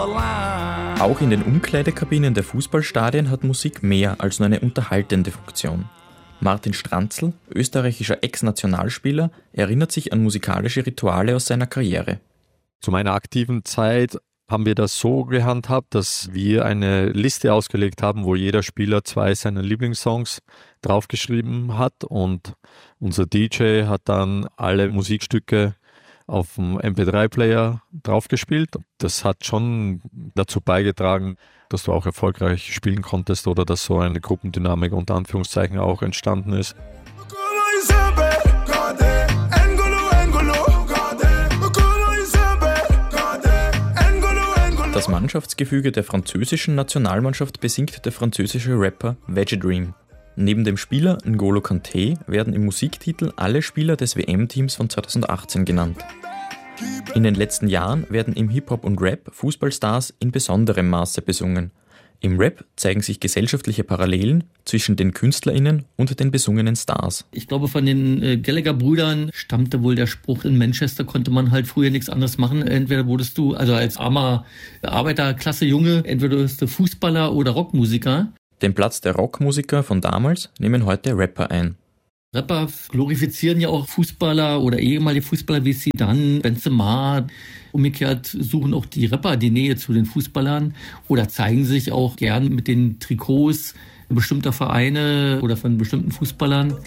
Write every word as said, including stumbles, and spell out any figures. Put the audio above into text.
Auch in den Umkleidekabinen der Fußballstadien hat Musik mehr als nur eine unterhaltende Funktion. Martin Stranzl, österreichischer Ex-Nationalspieler, erinnert sich an musikalische Rituale aus seiner Karriere. Zu meiner aktiven Zeit haben wir das so gehandhabt, dass wir eine Liste ausgelegt haben, wo jeder Spieler zwei seiner Lieblingssongs draufgeschrieben hat und unser D J hat dann alle Musikstücke auf dem M P drei Player draufgespielt. Das hat schon dazu beigetragen, dass du auch erfolgreich spielen konntest oder dass so eine Gruppendynamik unter Anführungszeichen auch entstanden ist. Das Mannschaftsgefüge der französischen Nationalmannschaft besingt der französische Rapper Veggie Dream. Neben dem Spieler N'Golo Kanté werden im Musiktitel alle Spieler des W M-Teams von zweitausendachtzehn genannt. In den letzten Jahren werden im Hip-Hop und Rap Fußballstars in besonderem Maße besungen. Im Rap zeigen sich gesellschaftliche Parallelen zwischen den KünstlerInnen und den besungenen Stars. Ich glaube, von den äh, Gallagher-Brüdern stammte wohl der Spruch, in Manchester konnte man halt früher nichts anderes machen. Entweder wurdest du, also als armer Arbeiterklasse-Junge, entweder wurdest du Fußballer oder Rockmusiker. Den Platz der Rockmusiker von damals nehmen heute Rapper ein. Rapper glorifizieren ja auch Fußballer oder ehemalige Fußballer wie Zidane, Benzema. Umgekehrt suchen auch die Rapper die Nähe zu den Fußballern oder zeigen sich auch gern mit den Trikots bestimmter Vereine oder von bestimmten Fußballern.